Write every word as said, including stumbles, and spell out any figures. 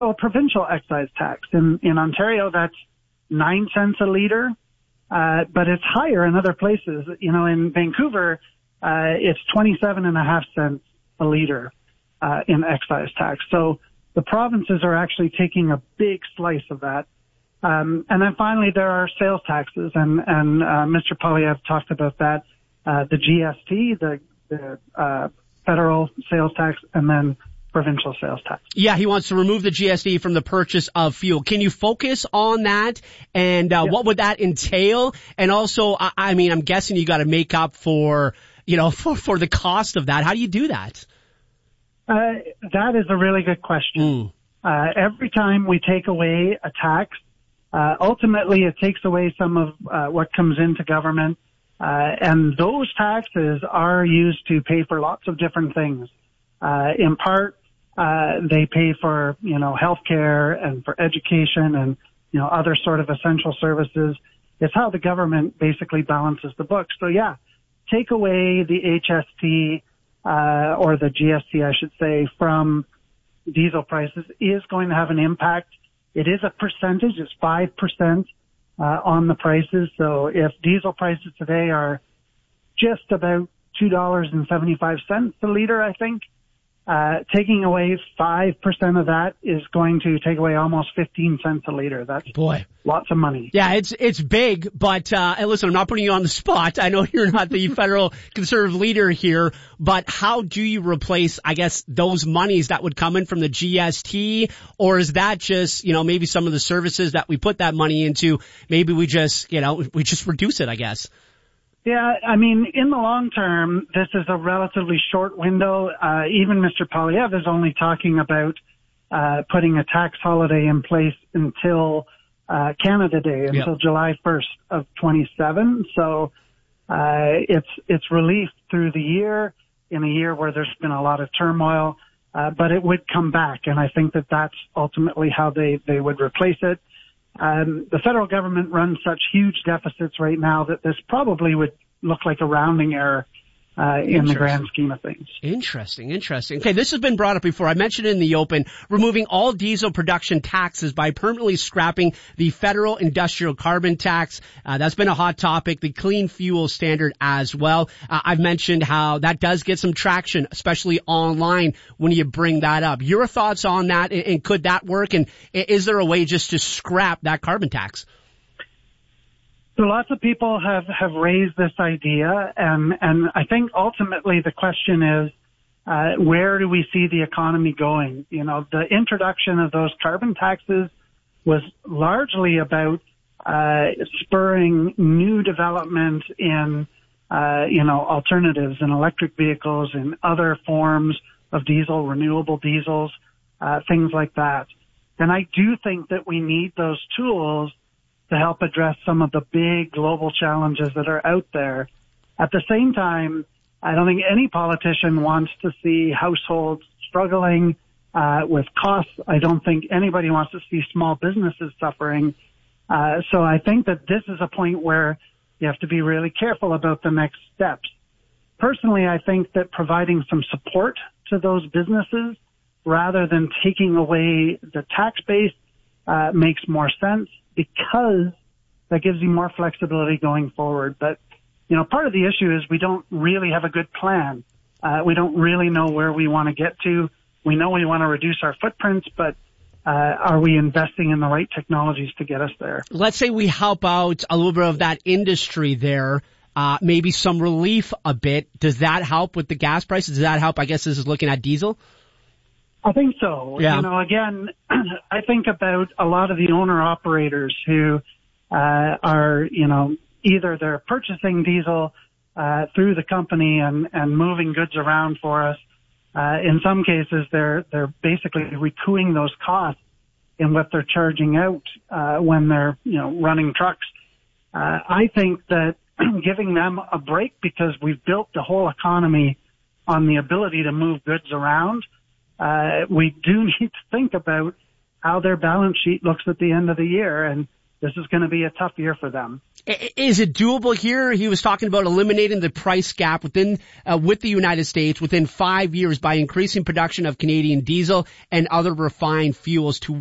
Oh, provincial excise tax. In, in Ontario, that's nine cents a liter, uh, but it's higher in other places. You know, in Vancouver, uh, it's twenty-seven and a half cents a liter, uh, in excise tax. So the provinces are actually taking a big slice of that. Um, and then finally, there are sales taxes, and, and, uh, Mister Poilievre talked about that, uh, the G S T, the, the, uh, federal sales tax, and then provincial sales tax. Yeah, he wants to remove the G S T from the purchase of fuel. Can you focus on that? And uh, yeah. what would that entail? And also, I, I mean, I'm guessing you got to make up for, you know, for, for the cost of that. How do you do that? Uh, that is a really good question. Mm. Uh, every time we take away a tax, uh, ultimately it takes away some of uh, what comes into government. Uh, and those taxes are used to pay for lots of different things. Uh, in part, Uh, they pay for, you know, healthcare and for education and, you know, other sort of essential services. It's how the government basically balances the books. So yeah, take away the H S T, uh, or the G S T, I should say, from diesel prices is going to have an impact. It is a percentage. It's five percent, uh, on the prices. So if diesel prices today are just about two dollars and seventy-five cents a liter, I think, Uh, taking away five percent of that is going to take away almost fifteen cents a liter. That's Boy, lots of money. Yeah, it's, it's big, but, uh, and listen, I'm not putting you on the spot. I know you're not the federal conservative leader here, but how do you replace, I guess, those monies that would come in from the G S T? Or is that just, you know, maybe some of the services that we put that money into, maybe we just, you know, we just reduce it, I guess? Yeah, I mean, in the long term, this is a relatively short window. Uh, even Mister Poilievre is only talking about uh, putting a tax holiday in place until uh, Canada Day, yep. until July first of twenty-seven. So uh, it's it's relief through the year, in a year where there's been a lot of turmoil, uh, but it would come back, and I think that that's ultimately how they, they would replace it. Um, the federal government runs such huge deficits right now that this probably would look like a rounding error uh, in the grand scheme of things. Interesting, interesting. Okay, this has been brought up before. I mentioned it in the open, removing all diesel production taxes by permanently scrapping the federal industrial carbon tax. Uh, that's been a hot topic, the clean fuel standard as well. Uh, I've mentioned how that does get some traction, especially online when you bring that up. Your thoughts on that, and, and could that work? And is there a way just to scrap that carbon tax? So lots of people have, have raised this idea, and, and I think ultimately the question is, uh, where do we see the economy going? You know, the introduction of those carbon taxes was largely about, uh, spurring new development in, uh, you know, alternatives in electric vehicles and other forms of diesel, renewable diesels, uh, things like that. And I do think that we need those tools to help address some of the big global challenges that are out there. At the same time, I don't think any politician wants to see households struggling uh, with costs. I don't think anybody wants to see small businesses suffering. Uh, so I think that this is a point where you have to be really careful about the next steps. Personally, I think that providing some support to those businesses rather than taking away the tax base uh, makes more sense, because that gives you more flexibility going forward. But, you know, part of the issue is we don't really have a good plan. Uh, we don't really know where we want to get to. We know we want to reduce our footprints, but uh, are we investing in the right technologies to get us there? Let's say we help out a little bit of that industry there, uh, maybe some relief a bit. Does that help with the gas prices? Does that help? I guess this is looking at diesel. I think so. Yeah. You know, again, I think about a lot of the owner operators who uh, are, you know, either they're purchasing diesel uh, through the company and, and moving goods around for us. Uh, in some cases, they're they're basically recouping those costs in what they're charging out uh, when they're, you know, running trucks. Uh, I think that giving them a break, because we've built the whole economy on the ability to move goods around. Uh, we do need to think about how their balance sheet looks at the end of the year, and this is going to be a tough year for them. Is it doable here? He was talking about eliminating the price gap within uh, with the United States within five years by increasing production of Canadian diesel and other refined fuels to